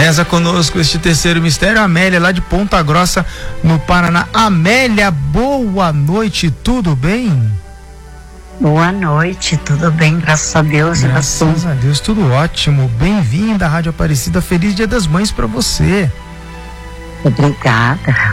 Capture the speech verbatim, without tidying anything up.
Reza conosco este terceiro mistério, Amélia, lá de Ponta Grossa, no Paraná. Amélia, boa noite, tudo bem? Boa noite, tudo bem, graças a Deus. Graças a Deus, tudo ótimo. Bem-vinda à Rádio Aparecida, feliz Dia das Mães para você. Obrigada.